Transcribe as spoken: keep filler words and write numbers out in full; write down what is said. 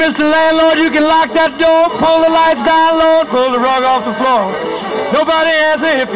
Mister Landlord, you can lock that door, pull the lights down low, pull the rug off the floor. Nobody answer if